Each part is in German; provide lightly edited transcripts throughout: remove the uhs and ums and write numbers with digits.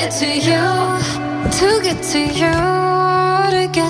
get to you, to get to you, to get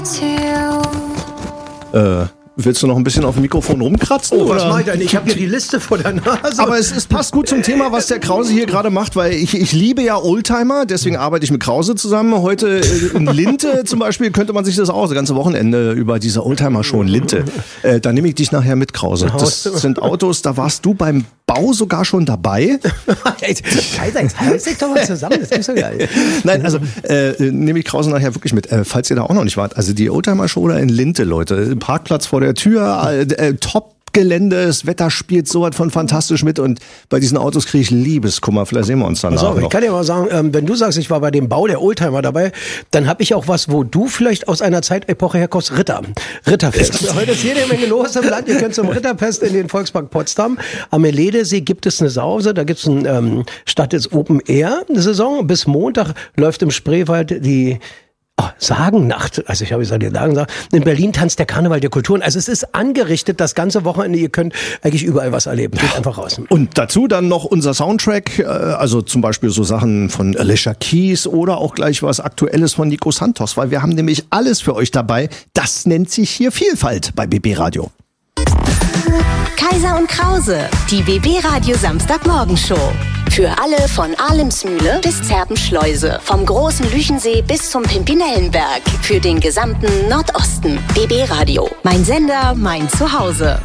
to you. Willst du noch ein bisschen auf dem Mikrofon rumkratzen? Oh, was oder? mach ich denn? Ich habe hier die Liste vor der Nase. Aber es passt gut zum Thema, was der Krause hier gerade macht, weil ich liebe ja Oldtimer, deswegen arbeite ich mit Krause zusammen. Heute in Linte zum Beispiel könnte man sich das auch das ganze Wochenende über diese Oldtimer-Show in Linte. Da nehme ich dich nachher mit, Krause. Das sind Autos, da warst du beim Bau sogar schon dabei. Scheiße, jetzt reiß dich doch mal zusammen, das ist so geil. Nein, also nehme ich Krause nachher wirklich mit, falls ihr da auch noch nicht wart. Also die Oldtimer-Show da in Linte, Leute. Parkplatz vor der Tür, Top-Gelände, das Wetter spielt so was von fantastisch mit und bei diesen Autos kriege ich Liebeskummer. Vielleicht sehen wir uns danach noch. Ich kann dir mal sagen, wenn du sagst, ich war bei dem Bau der Oldtimer dabei, dann habe ich auch was, wo du vielleicht aus einer Zeitepoche herkommst. Ritterfest. Heute ist jede Menge los im Land. Ihr könnt zum Ritterfest in den Volkspark Potsdam. Am Meledesee gibt es eine Sause, da gibt es statt des Open-Air-Saison. Bis Montag läuft im Spreewald die Sagennacht, also ich habe gesagt, die Sagennacht. In Berlin tanzt der Karneval der Kulturen. Also es ist angerichtet, das ganze Wochenende. Ihr könnt eigentlich überall was erleben. Geht einfach raus. Und dazu dann noch unser Soundtrack, also zum Beispiel so Sachen von Alicia Keys oder auch gleich was Aktuelles von Nico Santos, weil wir haben nämlich alles für euch dabei. Das nennt sich hier Vielfalt bei BB Radio. Kaiser und Krause, die BB Radio Samstagmorgenshow. Für alle von Ahlensmühle bis Zerpenschleuse, vom großen Lüchensee bis zum Pimpinellenberg. Für den gesamten Nordosten. BB Radio. Mein Sender, mein Zuhause.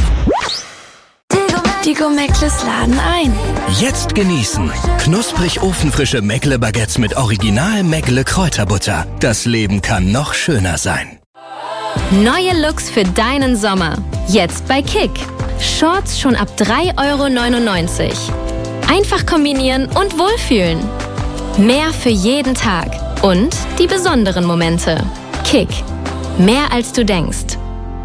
Die Go-Meckles laden ein. Jetzt genießen. Knusprig ofenfrische Meckle-Baguettes mit Original Meckle-Kräuterbutter. Das Leben kann noch schöner sein. Neue Looks für deinen Sommer. Jetzt bei Kick. Shorts schon ab 3,99 €. Einfach kombinieren und wohlfühlen. Mehr für jeden Tag. Und die besonderen Momente. Kick. Mehr als du denkst.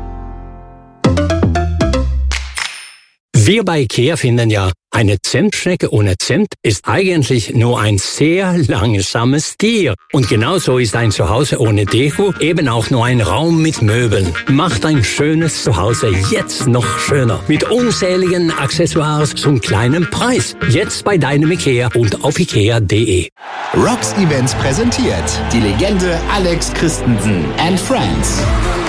Wir bei IKEA finden ja, eine Zimtschnecke ohne Zimt ist eigentlich nur ein sehr langsames Tier. Und genauso ist ein Zuhause ohne Deko eben auch nur ein Raum mit Möbeln. Macht ein schönes Zuhause jetzt noch schöner. Mit unzähligen Accessoires zum kleinen Preis. Jetzt bei deinem IKEA und auf ikea.de. Rocks Events präsentiert die Legende Alex Christensen and Friends.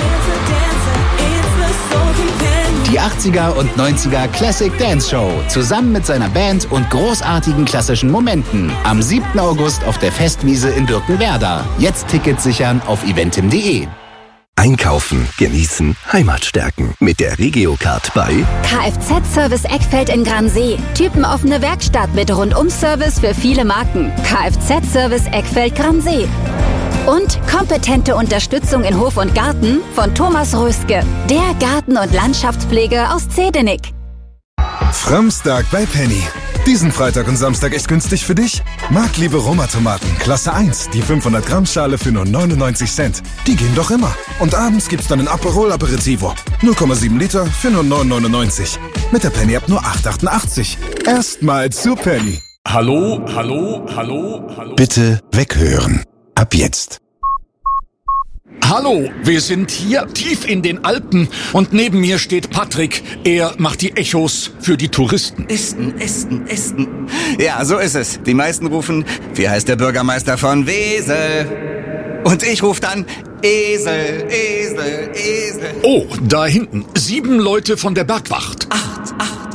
Die 80er und 90er Classic Dance Show zusammen mit seiner Band und großartigen klassischen Momenten. Am 7. August auf der Festwiese in Birkenwerder. Jetzt Tickets sichern auf eventim.de. Einkaufen, genießen, Heimat stärken. Mit der Regiocard bei Kfz-Service Eckfeld in Gransee. Typenoffene Werkstatt mit Rundum-Service für viele Marken. Kfz-Service Eckfeld Gransee. Und kompetente Unterstützung in Hof und Garten von Thomas Röske, der Garten- und Landschaftspflege aus Zedenik. Framstag bei Penny. Diesen Freitag und Samstag echt günstig für dich? Marktliebe Roma-Tomaten, Klasse 1, die 500 Gramm Schale für nur 99 Cent. Die gehen doch immer. Und abends gibt's dann ein Aperol Aperitivo. 0,7 Liter für nur 9,99. Mit der Penny-App nur 8,88. Erstmal zu Penny. Hallo. Bitte weghören. Ab jetzt. Hallo, wir sind hier tief in den Alpen und neben mir steht Patrick. Er macht die Echos für die Touristen. Esten. Ja, so ist es. Die meisten rufen, wie heißt der Bürgermeister von Wesel? Und ich rufe dann, Esel. Oh, da hinten, 7 Leute von der Bergwacht. 8.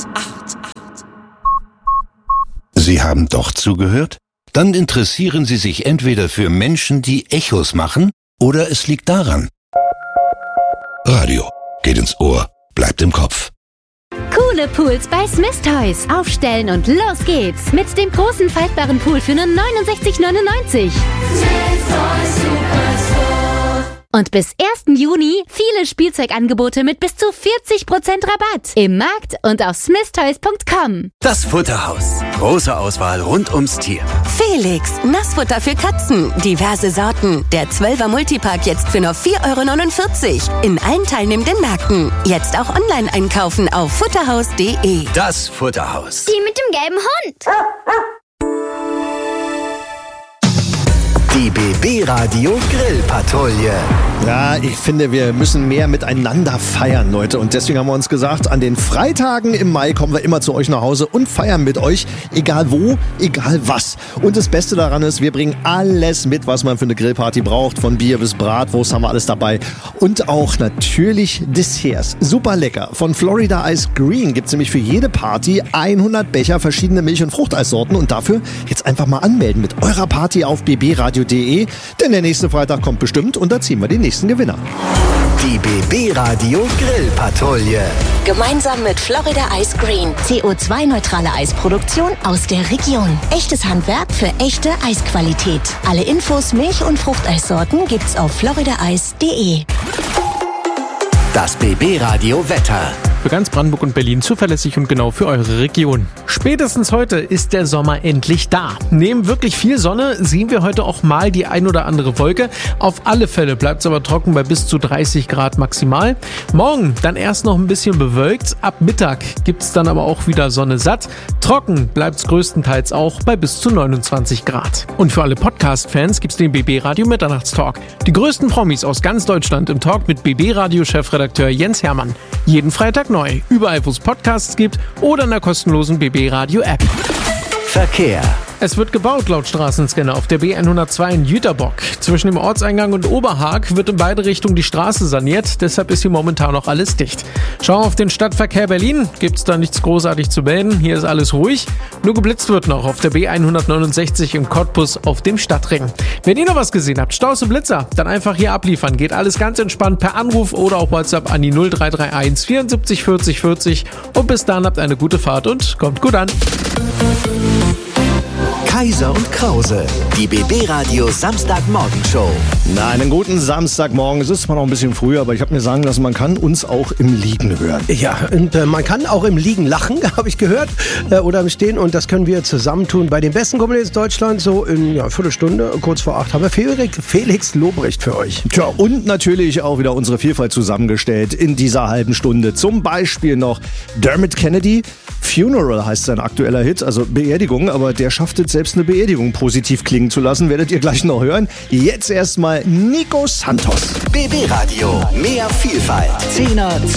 Sie haben doch zugehört? Dann interessieren Sie sich entweder für Menschen, die Echos machen, oder es liegt daran. Radio geht ins Ohr, bleibt im Kopf. Coole Pools bei Smith Toys. Aufstellen und los geht's. Mit dem großen faltbaren Pool für nur 69,99 €. Und bis 1. Juni viele Spielzeugangebote mit bis zu 40% Rabatt. Im Markt und auf smithtoys.com. Das Futterhaus. Große Auswahl rund ums Tier. Felix, Nassfutter für Katzen. Diverse Sorten. Der 12er Multipack jetzt für nur 4,49 € in allen teilnehmenden Märkten. Jetzt auch online einkaufen auf futterhaus.de. Das Futterhaus. Die mit dem gelben Hund. Die BB Radio Grillpatrouille. Ja, ich finde, wir müssen mehr miteinander feiern, Leute. Und deswegen haben wir uns gesagt, an den Freitagen im Mai kommen wir immer zu euch nach Hause und feiern mit euch, egal wo, egal was. Und das Beste daran ist, wir bringen alles mit, was man für eine Grillparty braucht. Von Bier bis Bratwurst haben wir alles dabei. Und auch natürlich Desserts. Super lecker. Von Florida Ice Green gibt's nämlich für jede Party 100 Becher verschiedene Milch- und Fruchteissorten. Und dafür jetzt einfach mal anmelden mit eurer Party auf bbradio.de. Denn der nächste Freitag kommt bestimmt und da ziehen wir den nächsten Gewinner. Die BB Radio Grillpatrouille. Gemeinsam mit Florida Ice Green. CO2-neutrale Eisproduktion aus der Region. Echtes Handwerk für echte Eisqualität. Alle Infos, Milch- und Fruchteissorten gibt's auf floridaeis.de. Das BB Radio Wetter. Für ganz Brandenburg und Berlin zuverlässig und genau für eure Region. Spätestens heute ist der Sommer endlich da. Neben wirklich viel Sonne sehen wir heute auch mal die ein oder andere Wolke. Auf alle Fälle bleibt es aber trocken bei bis zu 30 Grad maximal. Morgen dann erst noch ein bisschen bewölkt. Ab Mittag gibt es dann aber auch wieder Sonne satt. Trocken bleibt es größtenteils auch bei bis zu 29 Grad. Und für alle Podcast-Fans gibt es den BB Radio Mitternachtstalk. Die größten Promis aus ganz Deutschland im Talk mit BB Radio Chefredakteur Jens Hermann. Jeden Freitag neu, überall wo es Podcasts gibt oder in der kostenlosen BB Radio App. Verkehr. Es wird gebaut laut Straßenscanner auf der B102 in Jüterbock. Zwischen dem Ortseingang und Oberhaag wird in beide Richtungen die Straße saniert, deshalb ist hier momentan noch alles dicht. Schauen wir auf den Stadtverkehr Berlin, gibt's da nichts großartig zu melden, hier ist alles ruhig. Nur geblitzt wird noch auf der B169 in Cottbus auf dem Stadtring. Wenn ihr noch was gesehen habt, Staus und Blitzer, dann einfach hier abliefern. Geht alles ganz entspannt per Anruf oder auch WhatsApp an die 0331 74 40 40 und bis dann habt eine gute Fahrt und kommt gut an. Kaiser und Krause, die BB Radio Samstagmorgenshow. Na, einen guten Samstagmorgen. Es ist zwar noch ein bisschen früh, aber ich habe mir sagen lassen, man kann uns auch im Liegen hören. Ja, und man kann auch im Liegen lachen, habe ich gehört, oder im Stehen. Und das können wir zusammentun bei den besten Comedians Deutschlands. So in Viertelstunde, kurz vor 8, haben wir Felix Lobrecht für euch. Tja, und natürlich auch wieder unsere Vielfalt zusammengestellt in dieser halben Stunde. Zum Beispiel noch Dermot Kennedy. Funeral heißt sein aktueller Hit, also Beerdigung, aber der schafft es selbst eine Beerdigung positiv klingen zu lassen, werdet ihr gleich noch hören. Jetzt erstmal Nico Santos. BB Radio, mehr Vielfalt. 10er